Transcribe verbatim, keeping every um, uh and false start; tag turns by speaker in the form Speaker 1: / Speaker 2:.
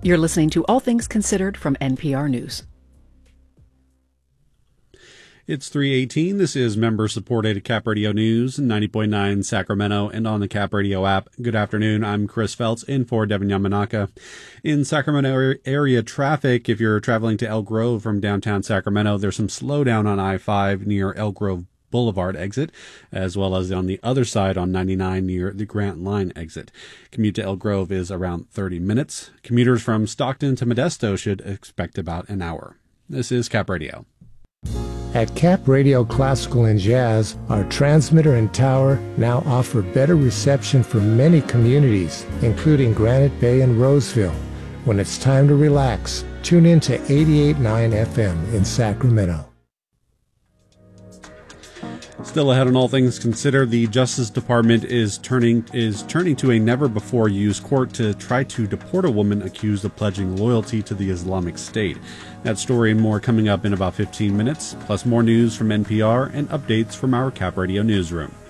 Speaker 1: You're listening to All Things Considered from N P R News.
Speaker 2: It's three eighteen. This is member-supported Cap Radio News, ninety point nine Sacramento, and on the Cap Radio app. Good afternoon. I'm Chris Feltz, in for Devin Yamanaka. In Sacramento area traffic, if you're traveling to Elk Grove from downtown Sacramento, there's some slowdown on I five near Elk Grove Boulevard exit, as well as on the other side on ninety-nine near the Grant Line exit. Commute to Elk Grove is around thirty minutes. Commuters from Stockton to Modesto should expect about an hour. This is Cap Radio.
Speaker 3: At Cap Radio Classical and Jazz, our transmitter and tower now offer better reception for many communities, including Granite Bay and Roseville. When it's time to relax, tune in to eighty-eight point nine F M in Sacramento.
Speaker 2: Still ahead on All Things Considered, the Justice Department is turning is turning to a never-before-used court to try to deport a woman accused of pledging loyalty to the Islamic State. That story and more coming up in about fifteen minutes, plus more news from N P R and updates from our Cap Radio newsroom.